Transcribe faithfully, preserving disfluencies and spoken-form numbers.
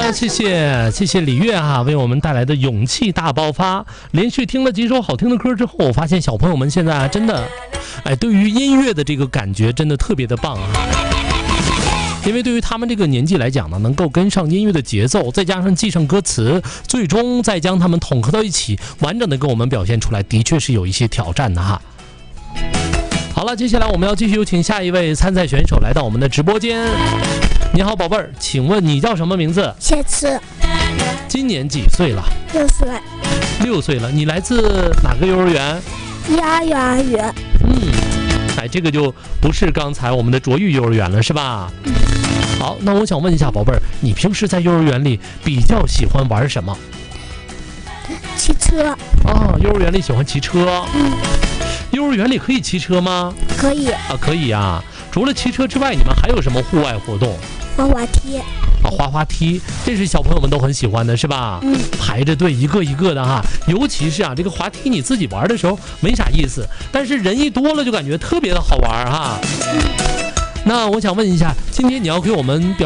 的，谢谢谢谢李月哈、啊，为我们带来的勇气大爆发。连续听了几首好听的歌之后，我发现小朋友们现在、啊、真的，哎，对于音乐的这个感觉真的特别的棒啊。因为对于他们这个年纪来讲呢，能够跟上音乐的节奏，再加上记上歌词，最终再将他们统合到一起，完整的跟我们表现出来，的确是有一些挑战的哈。好了，接下来我们要继续有请下一位参赛选手来到我们的直播间。你好，宝贝儿，请问你叫什么名字？ 谢慈。 今年几岁了？ 六岁。 六岁了。你来自哪个幼儿园？ 一儿幼儿园。 嗯，哎，这个就不是刚才我们的卓玉幼儿园了，是吧？嗯。好，那我想问一下，宝贝儿，你平时在幼儿园里比较喜欢玩什么？ 骑车。 啊，幼儿园里喜欢骑车。 嗯。 幼儿园里可以骑车吗？ 可以啊，可以啊。除了骑车之外，你们还有什么户外活动？ 滑滑梯。 啊，滑滑梯，这是小朋友们都很喜欢的，是吧？ 嗯。 排着队一个一个的哈，尤其是啊，这个滑梯你自己玩的时候没啥意思，但是人一多了就感觉特别的好玩哈。嗯。那我想问一下，今天你要给我们表